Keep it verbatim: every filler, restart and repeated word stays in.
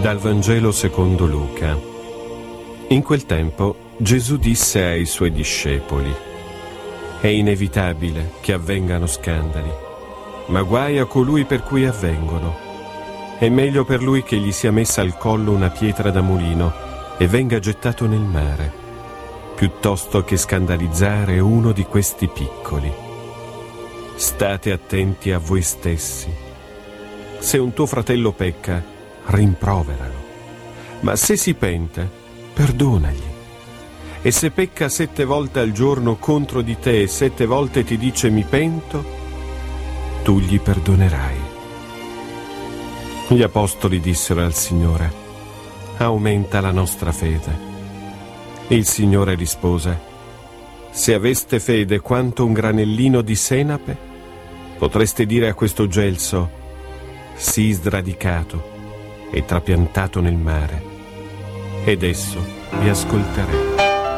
Dal Vangelo secondo Luca. In quel tempo Gesù disse ai suoi discepoli: è inevitabile che avvengano scandali, ma guai a colui per cui avvengono. È meglio per lui che gli sia messa al collo una pietra da mulino e venga gettato nel mare, piuttosto che scandalizzare uno di questi piccoli. State attenti a voi stessi. Se un tuo fratello pecca, rimproveralo, ma se si pente, perdonagli. E se pecca sette volte al giorno contro di te e sette volte ti dice mi pento, tu gli perdonerai. Gli apostoli dissero al Signore: aumenta la nostra fede. Il Signore rispose: se aveste fede quanto un granellino di senape, potreste dire a questo gelso: sii sradicato e trapiantato nel mare, ed esso vi ascolterà.